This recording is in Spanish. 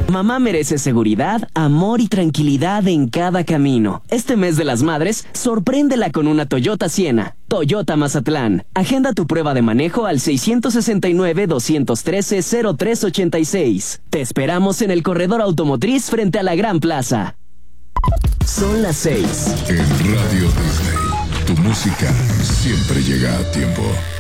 Mamá merece seguridad, amor y tranquilidad en cada camino. Este mes de las madres, sorpréndela con una Toyota Siena. Toyota Mazatlán. Agenda tu prueba de manejo al 669-213-0386. Te esperamos en el corredor automotriz frente a la Gran Plaza. Son las 6. En Radio Disney, tu música siempre llega a tiempo.